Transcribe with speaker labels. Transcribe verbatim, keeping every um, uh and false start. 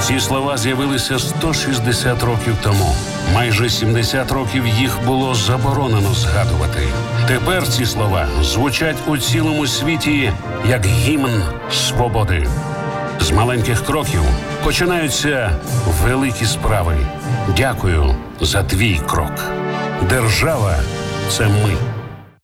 Speaker 1: Ці слова з'явилися сто шістдесят років тому. Майже сімдесят років їх було заборонено згадувати. Тепер ці слова звучать у цілому світі як гімн свободи. З маленьких кроків починаються великі справи. Дякую за твій крок. Держава – це ми.